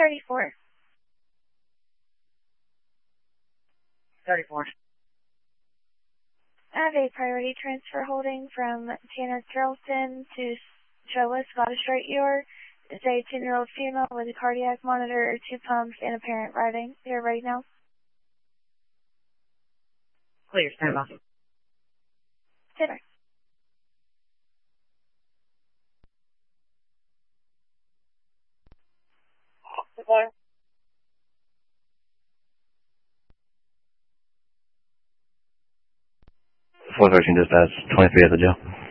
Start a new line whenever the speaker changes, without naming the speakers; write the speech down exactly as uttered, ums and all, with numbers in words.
thirty-four.
thirty-four.
I have a priority transfer holding from Tanner Carrollton to Showa Scottish Rite York. It's a ten-year-old female with a cardiac monitor, two pumps, and apparent writing. You're ready now?
Clear, stand by.
Tanner.
Goodbye.
four thirteen dispatch, twenty-three at the jail.